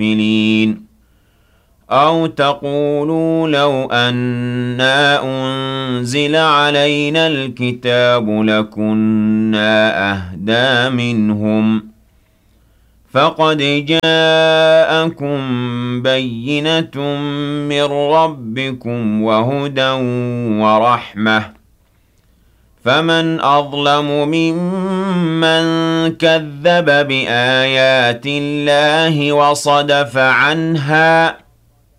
مِّلِينَ أَوْ تَقُولُوا لَوْ أَنَّا أُنزِلَ عَلَيْنَا الْكِتَابُ لَكُنَّا أَهْدَىٰ مِنْهُمْ ۚ فَقَدْ جَاءَكُم بَيِّنَةٌ مِّن رَّبِّكُمْ وَهُدًى وَرَحْمَةٌ ۚ فَمَنْ أَظْلَمُ مِمَّن كَذَّبَ بِآيَاتِ اللَّهِ وَصَدَفَ عَنْهَا ۗ